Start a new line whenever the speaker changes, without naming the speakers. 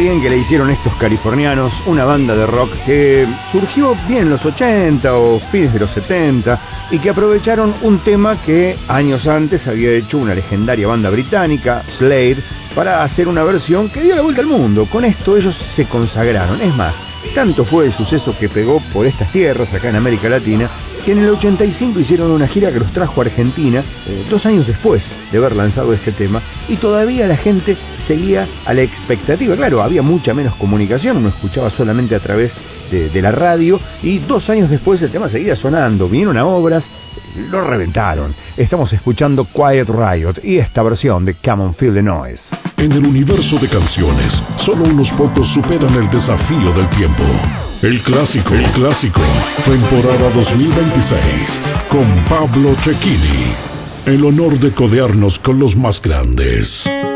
bien que le hicieron estos californianos, una banda de rock que surgió bien en los 80 o fines de los 70 y que aprovecharon un tema que años antes había hecho una legendaria banda británica, Slade, para hacer una versión que dio la vuelta al mundo. Con esto ellos se consagraron. Es más, tanto fue el suceso que pegó por estas tierras, acá en América Latina, que en el 85 hicieron una gira que los trajo a Argentina, 2 años después de haber lanzado este tema, y todavía la gente seguía a la expectativa. Claro, había mucha menos comunicación, uno escuchaba solamente a través de la radio, y 2 años después el tema seguía sonando, vinieron a obras, lo reventaron. Estamos escuchando Quiet Riot y esta versión de Come on Feel the Noise.
En el universo de canciones, solo unos pocos superan el desafío del tiempo. El clásico, temporada 2026, con Pablo Cecchini. El honor de codearnos con los más grandes.